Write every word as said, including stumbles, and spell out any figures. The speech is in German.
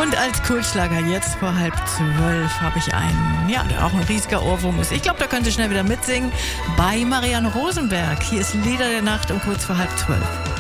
Und als Kultschlager jetzt vor halb zwölf habe ich einen, ja, der auch ein riesiger Ohrwurm ist. Ich glaube, da können Sie schnell wieder mitsingen. Bei Marianne Rosenberg. Hier ist Lieder der Nacht um kurz vor halb zwölf.